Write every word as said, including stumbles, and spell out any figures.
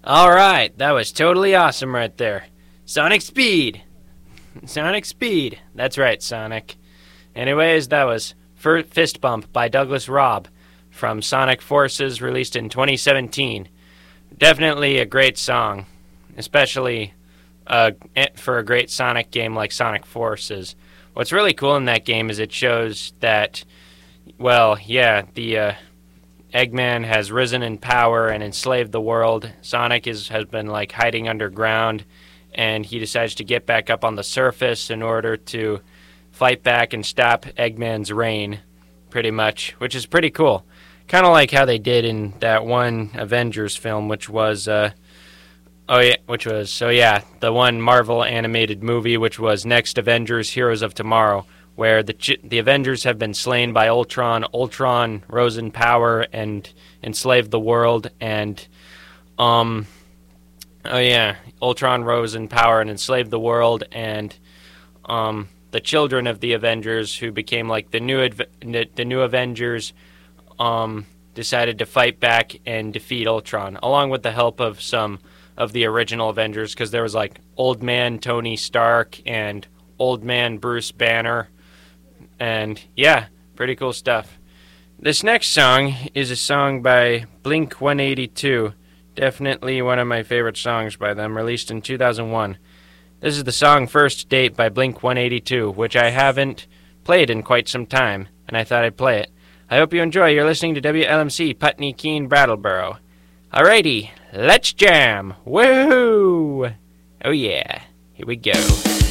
All right, that was totally awesome right there. Sonic Speed. Sonic Speed. That's right, Sonic. Anyways, that was Fist Bump by Douglas Robb from Sonic Forces, released in twenty seventeen. Definitely a great song, especially uh, for a great Sonic game like Sonic Forces. What's really cool in that game is it shows that, well, yeah, the uh, Eggman has risen in power and enslaved the world. Sonic is, has been like hiding underground, and he decides to get back up on the surface in order to fight back and stop Eggman's reign, pretty much, which is pretty cool. Kind of like how they did in that one Avengers film, which was, uh, oh yeah, which was, so yeah, the one Marvel animated movie, which was Next Avengers: Heroes of Tomorrow, where the the Avengers have been slain by Ultron. Ultron rose in power and enslaved the world, and, um, oh yeah, Ultron rose in power and enslaved the world, and, um, the children of the Avengers, who became like the new Adve- the new Avengers, um, decided to fight back and defeat Ultron, along with the help of some of the original Avengers, because there was like Old Man Tony Stark and Old Man Bruce Banner. And yeah, pretty cool stuff. This next song is a song by Blink one eighty-two. Definitely one of my favorite songs by them, released in two thousand one. This is the song First Date by Blink one eighty-two, which I haven't played in quite some time, and I thought I'd play it. I hope you enjoy. You're listening to W L M C Putney Keene Brattleboro. Alrighty, let's jam! Woohoo! Oh yeah, here we go.